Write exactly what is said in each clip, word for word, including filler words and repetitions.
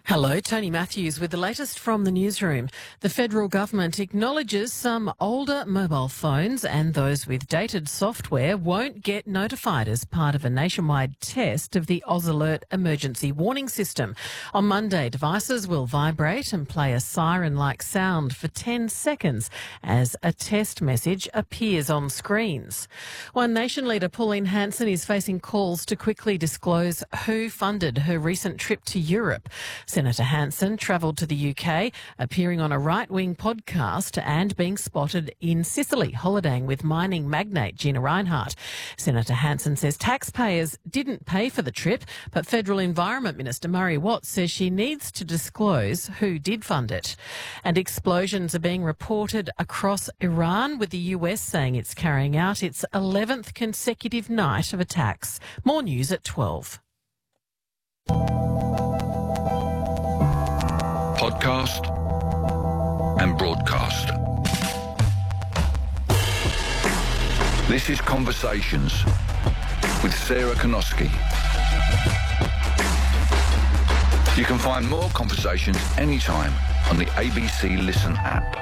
Hello, Tony Matthews with the latest from the newsroom. The federal government acknowledges some older mobile phones and those with dated software won't get notified as part of a nationwide test of the Oz Alert emergency warning system. On Monday, devices will vibrate and play a siren-like sound for ten seconds as a test message appears on screens. One Nation leader, Pauline Hanson, is facing calls to quickly disclose who funded her recent trip to Europe. Senator Hanson travelled to the U K, appearing on a right-wing podcast and being spotted in Sicily, holidaying with mining magnate Gina Rinehart. Senator Hanson says taxpayers didn't pay for the trip, but Federal Environment Minister Murray Watt says she needs to disclose who did fund it. And explosions are being reported across Iran, with the U S saying it's carrying out its eleventh consecutive night of attacks. More news at twelve. Podcast and broadcast. This is Conversations with Sarah Konoski. You can find more conversations anytime on the A B C Listen app.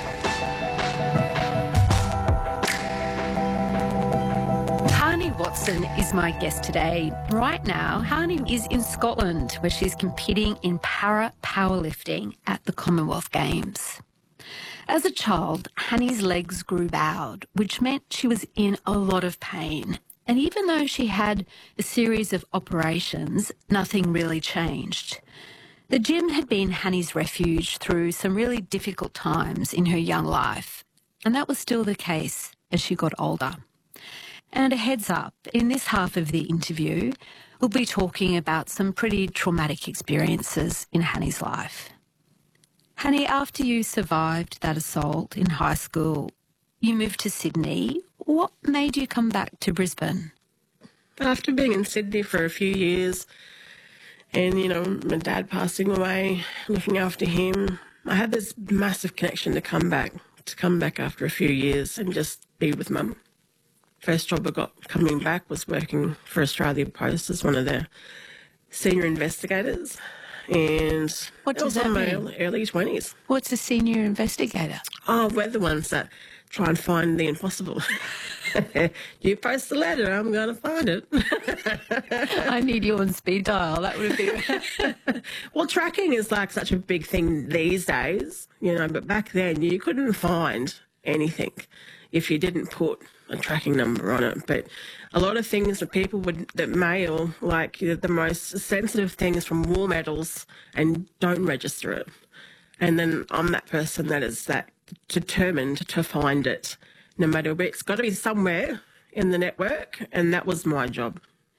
Hani Watson is my guest today. Right now, Hani is in Scotland, where she's competing in para powerlifting at the Commonwealth Games. As a child, Hani's legs grew bowed, which meant she was in a lot of pain. And even though she had a series of operations, nothing really changed. The gym had been Hani's refuge through some really difficult times in her young life, and that was still the case as she got older. And a heads up, in this half of the interview, we'll be talking about some pretty traumatic experiences in Hani's life. Hani, after you survived that assault in high school, you moved to Sydney. What made you come back to Brisbane? After being in Sydney for a few years and, you know, my dad passing away, looking after him, I had this massive connection to come back, to come back after a few years and just be with Mum. First job I got coming back was working for Australia Post as one of their senior investigators. And what does that was in mean? my early twenties. What's a senior investigator? Oh, we're the ones that try and find the impossible. You post the letter, I'm going to find it. I need you on speed dial. That would be... Well, tracking is like such a big thing these days, you know, but back then you couldn't find anything if you didn't put a tracking number on it. But a lot of things that people would that mail, like you know, the most sensitive things from war medals, and don't register it. And then I'm that person that is that determined to find it, no matter where. It's got to be somewhere in the network, and that was my job.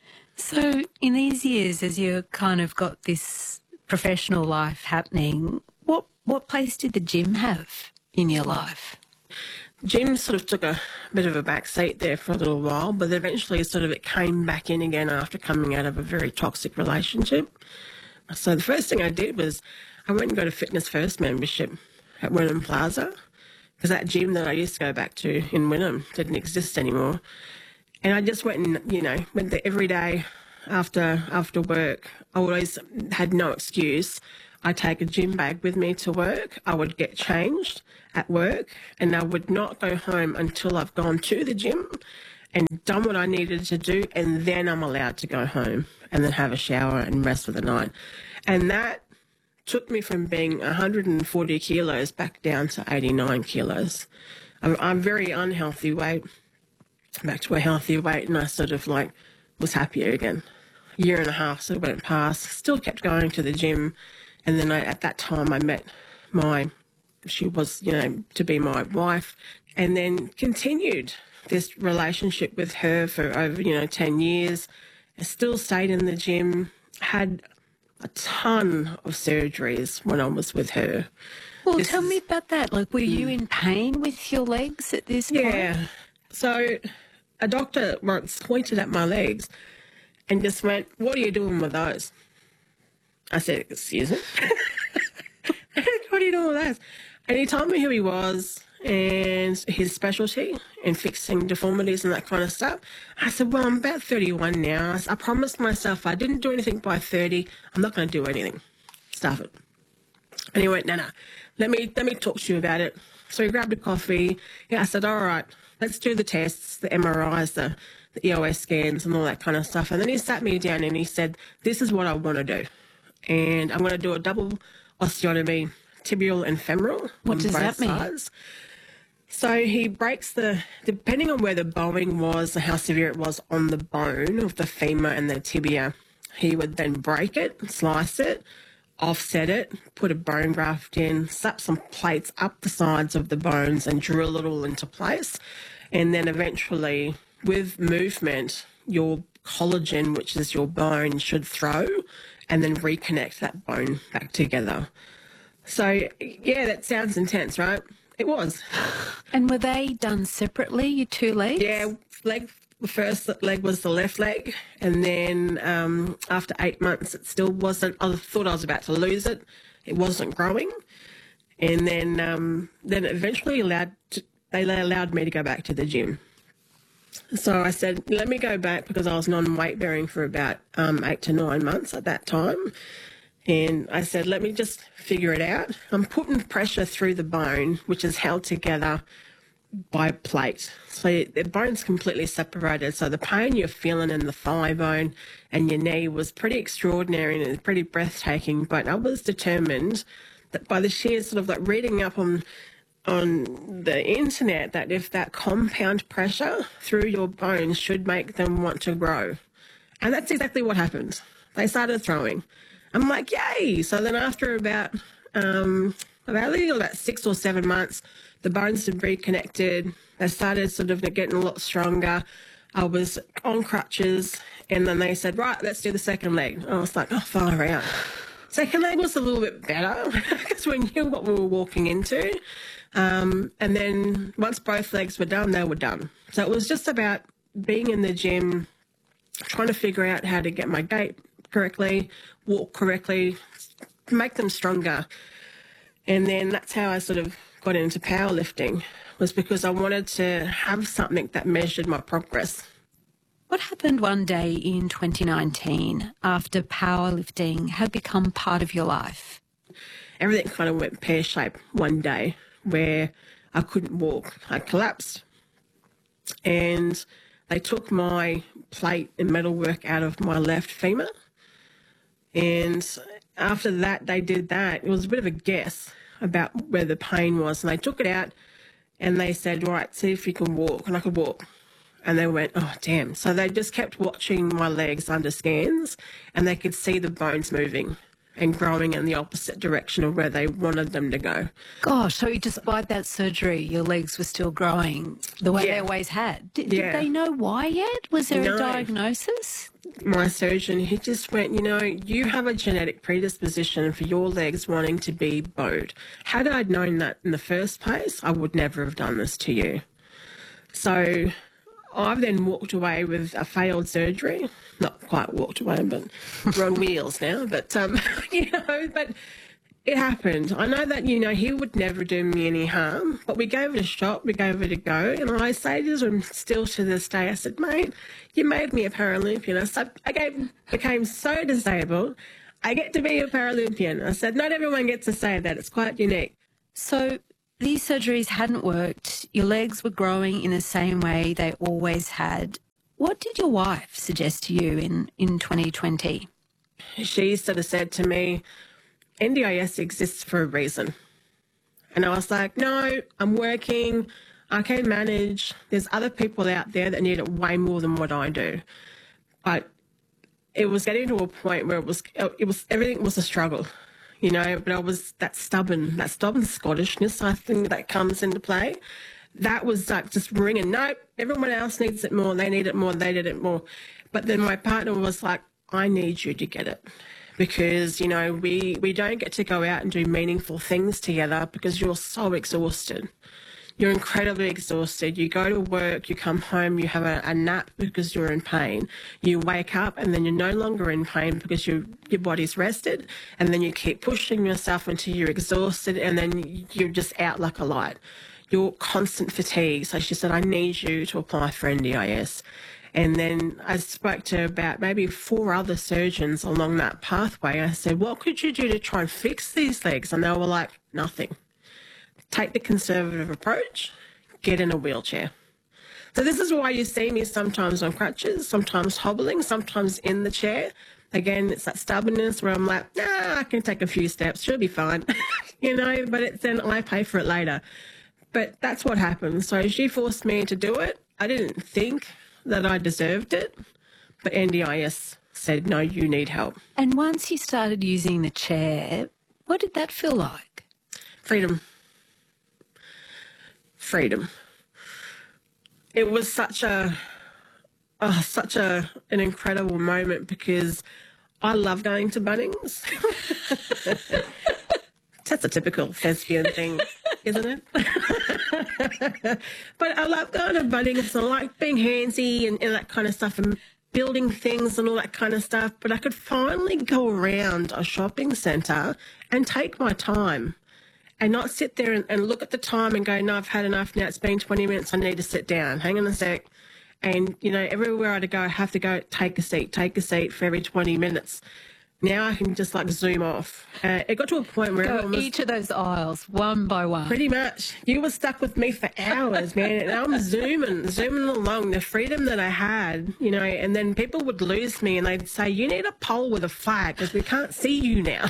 So in these years, as you kind of got this professional life happening, what what place did the gym have in your life? Gym sort of took a bit of a back seat there for a little while, but eventually sort of it came back in again after coming out of a very toxic relationship. So the first thing I did was I went and got a Fitness First membership at Wynnum Plaza, because that gym that I used to go back to in Wynnum didn't exist anymore. And I just went and, you know, went there every day after after work. I always had no excuse. I'd take a gym bag with me to work. I would get changed at work, and I would not go home until I've gone to the gym and done what I needed to do, and then I'm allowed to go home and then have a shower and rest for the night. And that took me from being one hundred forty kilos back down to eighty-nine kilos. I'm, I'm very unhealthy weight, back to a healthier weight, and I sort of like was happier again. A year and a half sort of went past, still kept going to the gym. And then I, at that time I met my, she was, you know, to be my wife, and then continued this relationship with her for over, you know, ten years. I still stayed in the gym, had a ton of surgeries when I was with her. Well, This tell is- me about that. Like, were you in pain with your legs at this point? Yeah. So a doctor once pointed at my legs and just went, "What are you doing with those?" I said, "Excuse me?" "What are you doing with those?" And he told me who he was and his specialty in fixing deformities and that kind of stuff. I said, "Well, I'm about thirty-one now. I promised myself I didn't do anything by thirty. I'm not going to do anything." stuff it. And he went, no, no, let me, let me talk to you about it. So he grabbed a coffee. Yeah, I said, all right, let's do the tests, the M R Is, the, the E O S scans and all that kind of stuff. And then he sat me down and he said, this is what I want to do. And I'm going to do a double osteotomy, tibial and femoral. What does that mean? Sides. So he breaks the, depending on where the bowing was and how severe it was on the bone of the femur and the tibia, he would then break it, slice it, offset it, put a bone graft in, slap some plates up the sides of the bones and drill it all into place. And then eventually, with movement, your collagen, which is your bone, should throw and then reconnect that bone back together. So, yeah, that sounds intense, right? It was. And were they done separately, your two legs? Yeah, leg. The first leg was the left leg, and then um, after eight months, it still wasn't. I thought I was about to lose it. It wasn't growing, and then um, then eventually allowed to, they allowed me to go back to the gym. So I said, let me go back because I was non-weight bearing for about um, eight to nine months at that time. And I said, let me just figure it out. I'm putting pressure through the bone, which is held together by plate. So the bone's completely separated. So the pain you're feeling in the thigh bone and your knee was pretty extraordinary and pretty breathtaking. But I was determined that by the sheer sort of like reading up on on the internet that if that compound pressure through your bones should make them want to grow. And that's exactly what happened. They started throwing. I'm like, yay. So then after about, um, about, about six or seven months, the bones had reconnected. They started sort of getting a lot stronger. I was on crutches, and then they said, right, let's do the second leg. I was like, oh, far out. Second leg was a little bit better because we knew what we were walking into. Um, and then once both legs were done, they were done. So it was just about being in the gym, trying to figure out how to get my gait correctly, walk correctly, make them stronger. And then that's how I sort of got into powerlifting, was because I wanted to have something that measured my progress. What happened one day in twenty nineteen after powerlifting had become part of your life? Everything kind of went pear-shaped one day where I couldn't walk. I collapsed. And they took my plate and metalwork out of my left femur. And after that, they did that. It was a bit of a guess about where the pain was. And they took it out and they said, right, see if you can walk. And I could walk. And they went, oh, damn. So they just kept watching my legs under scans and they could see the bones moving and growing in the opposite direction of where they wanted them to go. Gosh, so despite that surgery, your legs were still growing the way Yeah. they always had. Did, Yeah. did they know why yet? Was there No. a diagnosis? My surgeon, he just went, you know, you have a genetic predisposition for your legs wanting to be bowed. Had I known that in the first place, I would never have done this to you. So I've then walked away with a failed surgery. Not quite walked away, but we're on wheels now. But, um, you know, but it happened. I know that, you know, he would never do me any harm, but we gave it a shot. We gave it a go. And I say to him still to this day, I said, mate, you made me a Paralympian. I, said, I gave, became so disabled. I get to be a Paralympian. I said, not everyone gets to say that. It's quite unique. So these surgeries hadn't worked. Your legs were growing in the same way they always had. What did your wife suggest to you in, in twenty twenty? She sort of said to me, N D I S exists for a reason. And I was like, no, I'm working. I can manage. There's other people out there that need it way more than what I do. But it was getting to a point where it was, it was, everything was a struggle, you know, but I was that stubborn, that stubborn Scottishness, I think, that comes into play. That was like just ringing, nope, everyone else needs it more, they need it more, they need it more. But then my partner was like, I need you to get it. Because, you know, we, we don't get to go out and do meaningful things together because you're so exhausted. You're incredibly exhausted. You go to work, you come home, you have a, a nap because you're in pain. You wake up and then you're no longer in pain because you, your body's rested. And then you keep pushing yourself until you're exhausted and then you're just out like a light. You're constant fatigue. So she said, I need you to apply for N D I S. And then I spoke to about maybe four other surgeons along that pathway. I said, what could you do to try and fix these legs? And they were like, nothing. Take the conservative approach, get in a wheelchair. So this is why you see me sometimes on crutches, sometimes hobbling, sometimes in the chair. Again, it's that stubbornness where I'm like, nah, I can take a few steps, she'll be fine, you know, but it's then I pay for it later. But that's what happened. So she forced me to do it. I didn't think that I deserved it, but N D I S said, no, you need help. And once you started using the chair, what did that feel like? Freedom. Freedom. It was such a, oh, such a an incredible moment because I love going to Bunnings. That's a typical thespian thing, isn't it? But I love going to Bunnings. I like being handsy and, and that kind of stuff and building things and all that kind of stuff. But I could finally go around a shopping centre and take my time and not sit there and, and look at the time and go, no, I've had enough now. It's been twenty minutes. I need to sit down. Hang on a sec. And, you know, everywhere I go, I have to go take a seat, take a seat for every twenty minutes. Now I can just like zoom off. Uh, it got to a point where Go everyone was each of those aisles, one by one. pretty much, you were stuck with me for hours, man. And I'm zooming, zooming along the freedom that I had, you know, and then people would lose me and they'd say, you need a pole with a flag because we can't see you now.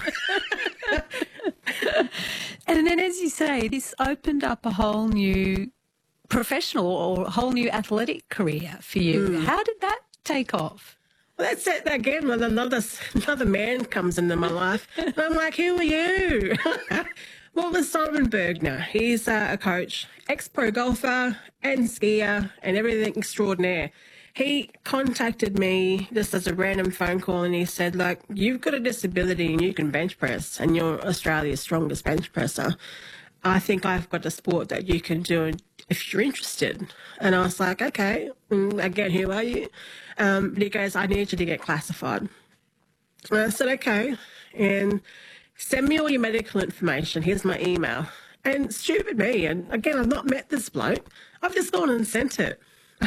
And then, as you say, this opened up a whole new professional or a whole new athletic career for you. Mm. How did that take off? Well, that's it again. When another another man comes into my life, and I'm like, "Who are you?" Well, it was Simon Bergner. He's uh, a coach, ex-pro golfer and skier, and everything extraordinaire. He contacted me just as a random phone call, and he said, "Look, you've got a disability and you can bench press, and you're Australia's strongest bench presser. I think I've got a sport that you can do if you're interested." And I was like, okay, and again, who are you? Um, but he goes, I need you to get classified. And I said, okay, and send me all your medical information. Here's my email. And stupid me, and again, I've not met this bloke. I've just gone and sent it.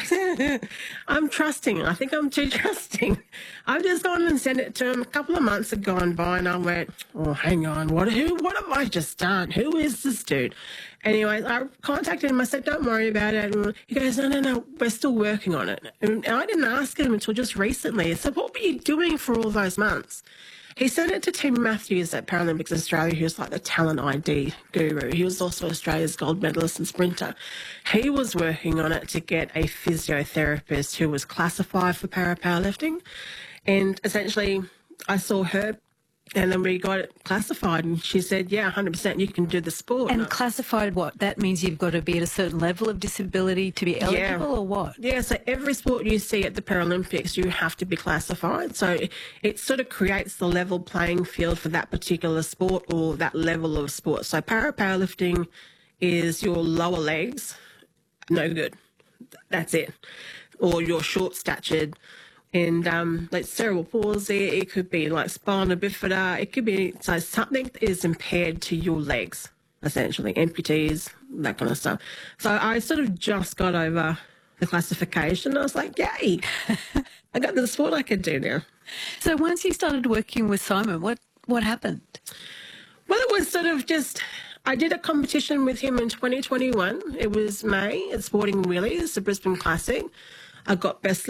I'm trusting. I think I'm too trusting. I've just gone and sent it to him. A couple of months had gone by, and I went, "Oh, hang on. What? Who? What have I just done? Who is this dude?" Anyway, I contacted him. I said, "Don't worry about it." And he goes, "No, no, no. We're still working on it." And I didn't ask him until just recently. I said, "What were you doing for all those months?" He sent it to Tim Matthews at Paralympics Australia, who's like the talent I D guru. He was also Australia's gold medalist and sprinter. He was working on it to get a physiotherapist who was classified for para-powerlifting. And essentially, I saw her, and then we got it classified, and she said, yeah, one hundred percent, you can do the sport. And classified what? That means you've got to be at a certain level of disability to be eligible, yeah. or what? Yeah, so every sport you see at the Paralympics, you have to be classified. So it, it sort of creates the level playing field for that particular sport or that level of sport. So para-powerlifting is your lower legs, no good. That's it. Or you're short-statured. And um, like cerebral palsy, it could be like spina bifida, it could be so something is impaired to your legs, essentially, amputees, that kind of stuff. So I sort of just got over the classification. I was like, yay, I got the sport I could do now. So once you started working with Simon, what, what happened? Well, it was sort of just, I did a competition with him in twenty twenty-one. It was May at Sporting Wheelies, the Brisbane Classic. I got best